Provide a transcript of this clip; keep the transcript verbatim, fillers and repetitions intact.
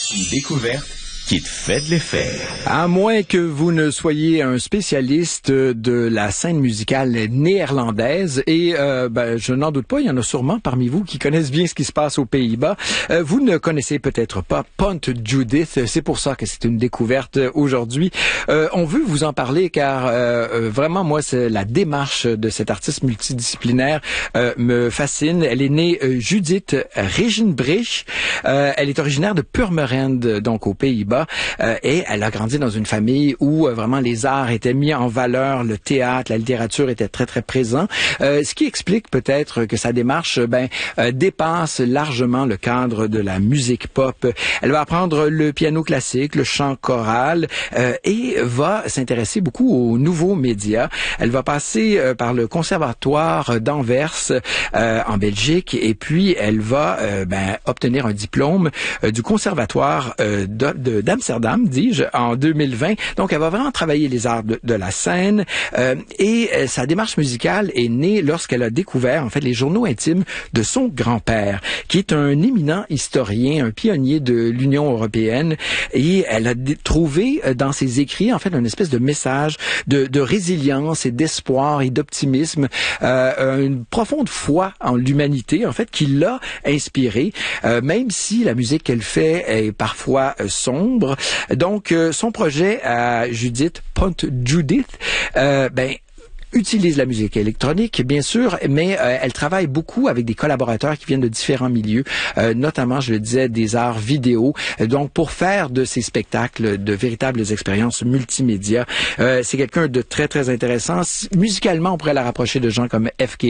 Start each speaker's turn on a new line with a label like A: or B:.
A: Une découverte qui te fait de l'effet.
B: À moins que vous ne soyez un spécialiste de la scène musicale néerlandaise, et euh, ben, je n'en doute pas, il y en a sûrement parmi vous qui connaissent bien ce qui se passe aux Pays-Bas. Euh, vous ne connaissez peut-être pas Punt Judith, c'est pour ça que c'est une découverte aujourd'hui. Euh, on veut vous en parler car euh, vraiment, moi, c'est la démarche de cette artiste multidisciplinaire euh, me fascine. Elle est née euh, Judith Regenbrich. Euh, elle est originaire de Purmerend, donc aux Pays-Bas. Euh, et elle a grandi dans une famille où euh, vraiment les arts étaient mis en valeur, le théâtre, la littérature était très très présent, euh, ce qui explique peut-être que sa démarche ben euh, dépasse largement le cadre de la musique pop. Elle va apprendre le piano classique, le chant choral euh, et va s'intéresser beaucoup aux nouveaux médias. Elle va passer euh, par le conservatoire d'Anvers euh, en Belgique et puis elle va euh, ben obtenir un diplôme euh, du conservatoire euh, de, de d'Amsterdam, dis-je, en deux mille vingt. Donc, elle va vraiment travailler les arts de, de la scène euh, et euh, sa démarche musicale est née lorsqu'elle a découvert, en fait, les journaux intimes de son grand-père, qui est un éminent historien, un pionnier de l'Union européenne. Et elle a d- trouvé euh, dans ses écrits, en fait, une espèce de message de, de résilience et d'espoir et d'optimisme, euh, une profonde foi en l'humanité, en fait, qui l'a inspirée, euh, même si la musique qu'elle fait est parfois euh, sombre. Donc, euh, son projet à Judith, Punt Judith, euh, ben, utilise la musique électronique, bien sûr, mais euh, elle travaille beaucoup avec des collaborateurs qui viennent de différents milieux, euh, notamment, je le disais, des arts vidéo. Donc, pour faire de ces spectacles de véritables expériences multimédia, euh, c'est quelqu'un de très, très intéressant. Musicalement, on pourrait la rapprocher de gens comme F K